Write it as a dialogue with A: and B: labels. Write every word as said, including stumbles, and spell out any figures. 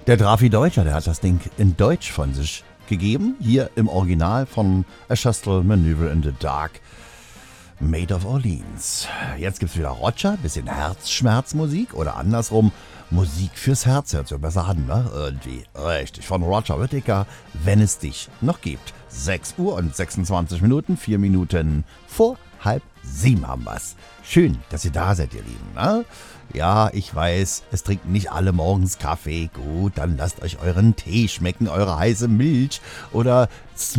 A: Der Drafi Deutscher, der hat das Ding in Deutsch von sich gegeben. Hier im Original von A Shuttle Maneuver in the Dark. Made of Orleans. Jetzt gibt's wieder Roger, bisschen Herzschmerzmusik oder andersrum Musik fürs Herz. Hört sich besser an, ne? Irgendwie. Richtig. Von Roger Whittaker, wenn es dich noch gibt. sechs Uhr und sechsundzwanzig Minuten, vier Minuten vor halb sieben haben wir's. Schön, dass ihr da seid, ihr Lieben, ne? Ja, ich weiß, es trinken nicht alle morgens Kaffee. Gut, dann lasst euch euren Tee schmecken, eure heiße Milch oder